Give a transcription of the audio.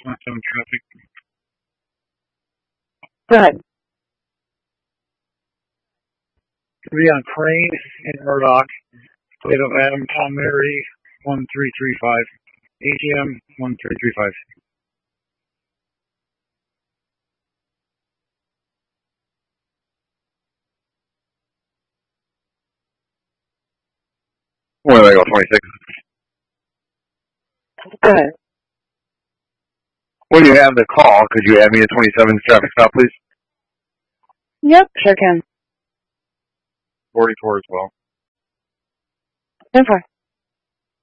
27 traffic. Go ahead. Be on Crane and Murdoch. State of Adam, Tom Mary, 1335. ATM 1335. Where did I go? 26. Go ahead. When you have the call, could you add me a 27 traffic stop, please? Yep, sure can. 44 as well. 10-4.